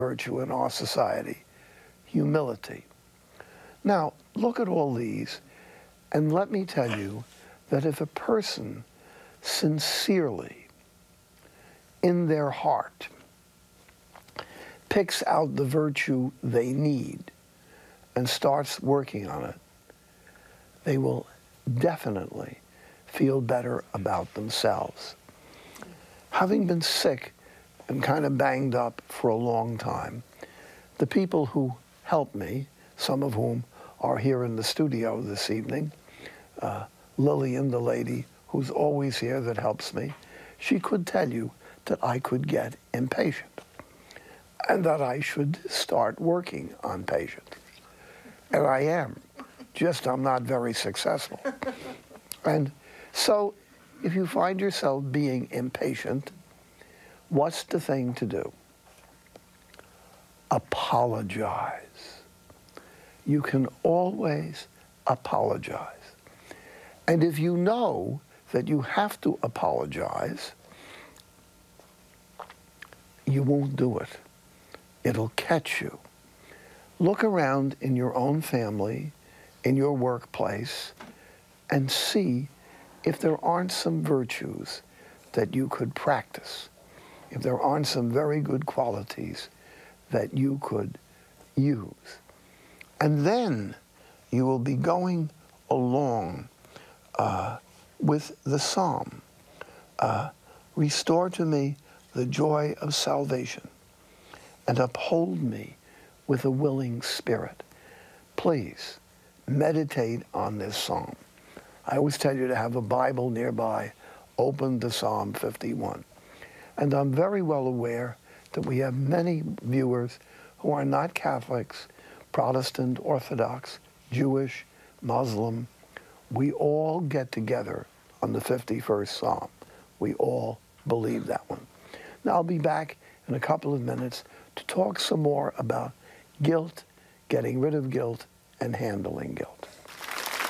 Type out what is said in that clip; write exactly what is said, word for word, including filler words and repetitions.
virtue in our society, humility. Now, look at all these, and let me tell you that if a person sincerely, in their heart, picks out the virtue they need and starts working on it, they will definitely feel better about themselves. Having been sick and kind of banged up for a long time, the people who helped me, some of whom are here in the studio this evening, uh, Lillian, the lady who's always here that helps me, she could tell you that I could get impatient and that I should start working on patience. And I am, just I'm not very successful. And so if you find yourself being impatient, what's the thing to do? Apologize. You can always apologize. And if you know that you have to apologize, you won't do it. It'll catch you. Look around in your own family, in your workplace, and see if there aren't some virtues that you could practice, if there aren't some very good qualities that you could use. And then you will be going along uh, with the psalm, uh, restore to me the joy of salvation and uphold me with a willing spirit. Please meditate on this psalm. I always tell you to have a Bible nearby, open to Psalm fifty-one. And I'm very well aware that we have many viewers who are not Catholics, Protestant, Orthodox, Jewish, Muslim. We all get together on the fifty-first Psalm. We all believe that one. Now I'll be back in a couple of minutes to talk some more about guilt, getting rid of guilt, and handling guilt.